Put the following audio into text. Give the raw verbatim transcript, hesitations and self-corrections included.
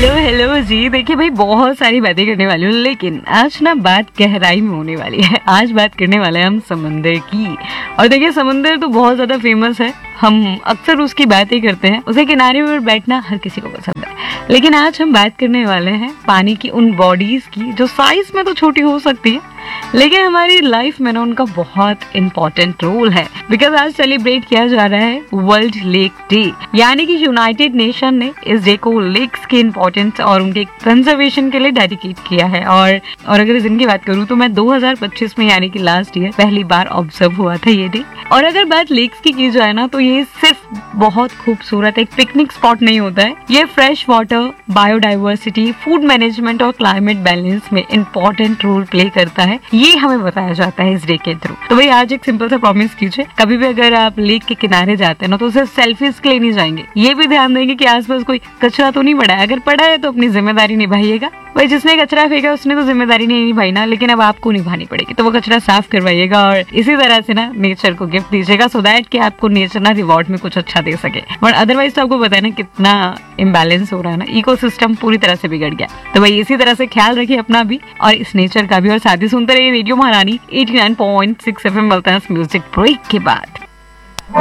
Hello hello जी। देखिए भाई, बहुत सारी बातें करने वाली हूँ, लेकिन आज ना बात गहराई में होने वाली है। आज बात करने वाले हैं हम समंदर की। और देखिए, समंदर तो बहुत ज्यादा फेमस है, हम अक्सर उसकी बातें करते हैं, उसके किनारे पर बैठना हर किसी को पसंद है। लेकिन आज हम बात करने वाले हैं पानी की उन बॉडीज की जो साइज में तो छोटी हो सकती है, लेकिन हमारी लाइफ में ना उनका बहुत इंपॉर्टेंट रोल है। बिकॉज आज सेलिब्रेट किया जा रहा है वर्ल्ड लेक डे, यानी कि यूनाइटेड नेशन ने इस डे को लेक्स के इंपॉर्टेंस और उनके कंजर्वेशन के लिए डेडिकेट किया है। और और अगर इस दिन की बात करूँ तो मैं दो हज़ार पच्चीस में, यानी कि लास्ट ईयर, पहली बार ऑब्जर्व हुआ था ये डे। और अगर बात लेक्स की की जाए ना, तो ये सिर्फ बहुत खूबसूरत एक पिकनिक स्पॉट नहीं होता है, ये fresh water, biodiversity, food management और क्लाइमेट बैलेंस में इंपॉर्टेंट रोल प्ले करता है। ये हमें बताया जाता है इस डे के थ्रू। तो भाई आज एक सिंपल सा प्रॉमिस कीजिए, कभी भी अगर आप लेक के किनारे जाते हैं ना, तो सिर्फ सेल्फीज के लिए नहीं जाएंगे, ये भी ध्यान देंगे कि आसपास कोई कचरा तो नहीं पड़ा है। अगर पड़ा है तो अपनी जिम्मेदारी निभाइएगा। भाई जिसने कचरा फेंका उसने तो जिम्मेदारी नहीं निभाई ना, लेकिन अब आपको निभानी पड़ेगी, तो वो कचरा साफ करवाइएगा और इसी तरह से ना नेचर को गिफ्ट दीजिएगा, सो दैट कि आपको नेचर ना रिवॉर्ड में कुछ अच्छा दे सके। बट अदरवाइज तो आपको पता है ना कितना इम्बैलेंस हो रहा है ना, इकोसिस्टम पूरी तरह से बिगड़ गया। तो भाई इसी तरह से ख्याल रखिए अपना भी और इस नेचर का भी, और साथ ही सुनते रहिए रेडियो महारानी eighty nine point six F M. मिलता है म्यूजिक ब्रेक के बाद।